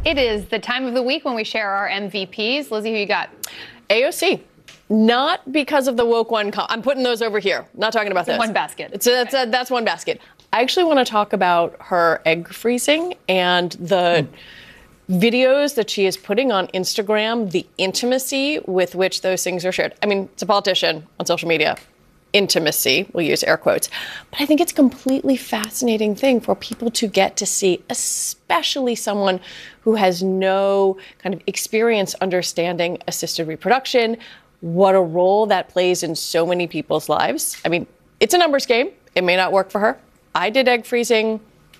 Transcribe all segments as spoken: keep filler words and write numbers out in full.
It is the time of the week when we share our M V Ps. Lizzie, who you got? A O C. Not because of the woke one. Com- I'm putting those over here. Not talking about this. One basket. It's a, that's, a, that's one basket. I actually want to talk about her egg freezing and the mm. videos that she is putting on Instagram, the intimacy with which those things are shared. I mean, it's a politician on social media. Intimacy, we'll use air quotes. But I think it's a completely fascinating thing for people to get to see, especially someone who has no kind of experience understanding assisted reproduction, what a role that plays in so many people's lives. I mean, it's a numbers game. It may not work for her. I did egg freezing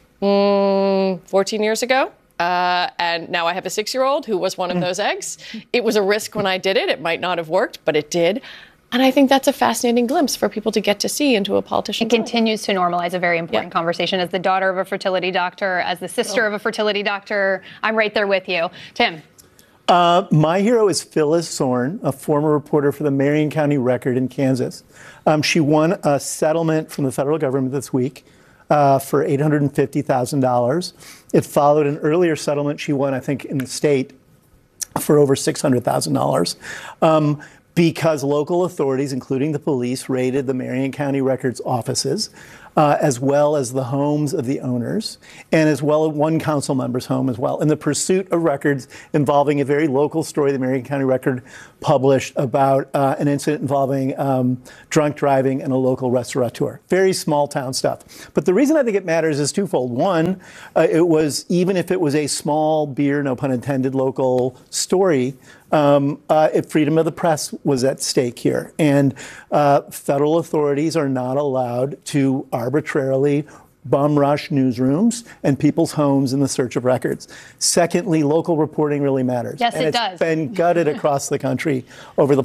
mm, fourteen years ago. Uh, and now I have a six-year-old who was one of those eggs. It was a risk when I did it. It might not have worked, but it did. And I think that's a fascinating glimpse for people to get to see into a politician's It continues to normalize a very important yeah. conversation. As the daughter of a fertility doctor, as the sister oh. of a fertility doctor, I'm right there with you. Tim. Uh, my hero is Phyllis Zorn, a former reporter for the Marion County Record in Kansas. Um, she won a settlement from the federal government this week uh, for eight hundred fifty thousand dollars. It followed an earlier settlement she won, I think, in the state for over six hundred thousand dollars. Um, because local authorities, including the police, raided the Marion County Records offices, uh, as well as the homes of the owners, and as well as one council member's home as well, in the pursuit of records involving a very local story the Marion County Record published about uh, an incident involving um, drunk driving and a local restaurateur. Very small town stuff. But the reason I think it matters is twofold. One, uh, it was, even if it was a small beer, no pun intended, local story, Um, uh, if freedom of the press was at stake here. And uh, federal authorities are not allowed to arbitrarily bum rush newsrooms and people's homes in the search of records. Secondly, local reporting really matters. Yes, and it it's does. been gutted across the country over the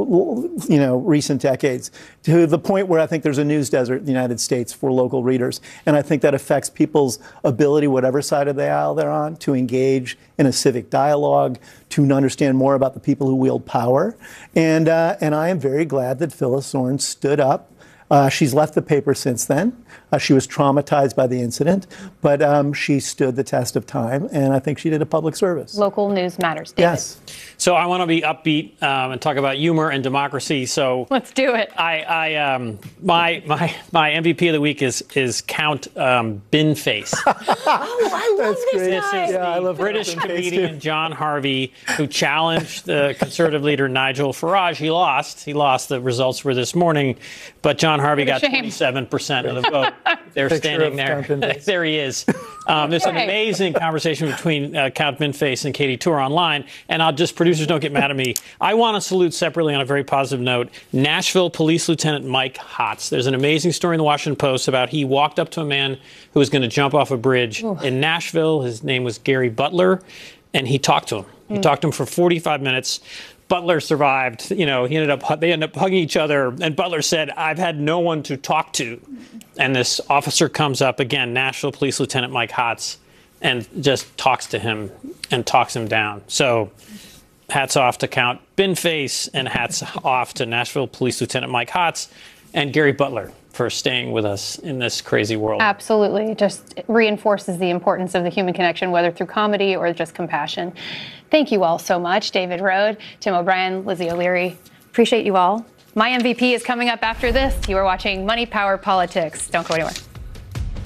you know recent decades, to the point where I think there's a news desert in the United States for local readers. And I think that affects people's ability, whatever side of the aisle they're on, to engage in a civic dialogue, to understand more about the people who wield power. And, uh, and I am very glad that Phyllis Zorn stood up. Uh, she's left the paper since then. Uh, she was traumatized by the incident, but um, she stood the test of time, and I think she did a public service. Local news matters. David. Yes. So I want to be upbeat um, and talk about humor and democracy. So let's do it. I, I um, my my my M V P of the week is is Count um, Binface. Oh, I love That's this great. guy. This is Yeah, I the love British Count Binface comedian too. John Harvey, who challenged the Conservative leader Nigel Farage. He lost. He lost. The results were this morning, but John Harvey got twenty-seven percent of the vote. They're Picture standing of there. Count Binface. There he is. Um, there's an Okay. amazing conversation between uh, Count Binface and Katie Tour online, and I'll just, producers don't get mad at me. I want to salute separately on a very positive note Nashville Police Lieutenant Mike Hotz. There's an amazing story in the Washington Post about he walked up to a man who was going to jump off a bridge Ooh. in Nashville. His name was Gary Butler, and he talked to him. He mm. talked to him for forty-five minutes. Butler survived. You know, he ended up, they ended up hugging each other. And Butler said, I've had no one to talk to. And this officer comes up again, Nashville Police Lieutenant Mike Hotz, and just talks to him and talks him down. So hats off to Count Binface, and hats off to Nashville Police Lieutenant Mike Hotz and Gary Butler for staying with us in this crazy world. Absolutely. It just reinforces the importance of the human connection, whether through comedy or just compassion. Thank you all so much. David Rode, Tim O'Brien, Lizzie O'Leary. Appreciate you all. My M V P is coming up after this. You are watching Money, Power, Politics. Don't go anywhere.